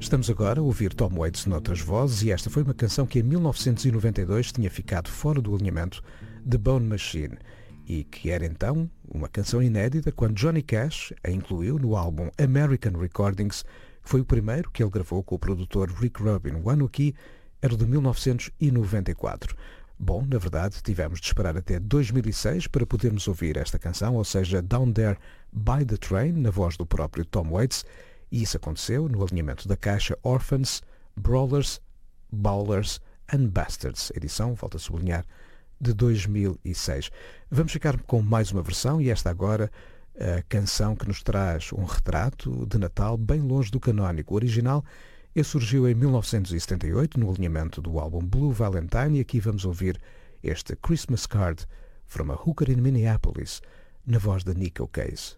Estamos agora a ouvir Tom Waits noutras vozes e esta foi uma canção que em 1992 tinha ficado fora do alinhamento de Bone Machine e que era então uma canção inédita quando Johnny Cash a incluiu no álbum American Recordings, que foi o primeiro que ele gravou com o produtor Rick Rubin. O ano aqui era de 1994. Bom, na verdade, tivemos de esperar até 2006 para podermos ouvir esta canção, ou seja, Down There by the Train, na voz do próprio Tom Waits, e isso aconteceu no alinhamento da caixa Orphans, Brawlers, Ballers and Bastards, edição, volto a sublinhar, de 2006. Vamos ficar com mais uma versão e esta agora, a canção que nos traz um retrato de Natal bem longe do canónico. O original surgiu em 1978 no alinhamento do álbum Blue Valentine e aqui vamos ouvir este Christmas Card from a Hooker in Minneapolis, na voz de Nico Case.